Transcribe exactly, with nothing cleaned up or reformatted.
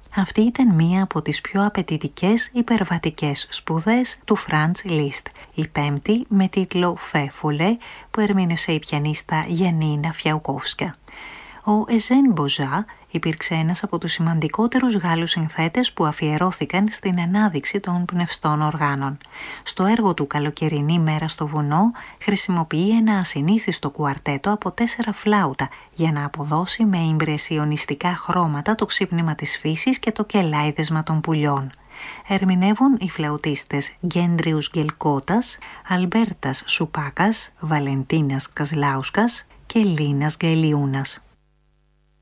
Αυτή ήταν μία από τις πιο απαιτητικές υπερβατικές σπουδές του Φραντς Λίστ, η πέμπτη με τίτλο «Φέφολε» που ερμήνευσε η πιανίστα Γιαννίνα Φιαουκόφσκα. Ο Εζέν Μποζά υπήρξε ένας από τους σημαντικότερους Γάλλους συνθέτες που αφιερώθηκαν στην ανάδειξη των πνευστών οργάνων. Στο έργο του «Καλοκαιρινή μέρα στο βουνό» χρησιμοποιεί ένα ασυνήθιστο κουαρτέτο από τέσσερα φλάουτα για να αποδώσει με ιμπρεσιονιστικά χρώματα το ξύπνημα της φύσης και το κελάιδεσμα των πουλιών. Ερμηνεύουν οι φλαουτίστες Γκέντριους Γκελκότας, Αλμπέρτας Σουπάκας, Βαλεντίνας Κασλάουσκας και Λίνας Γκαιλιούνας.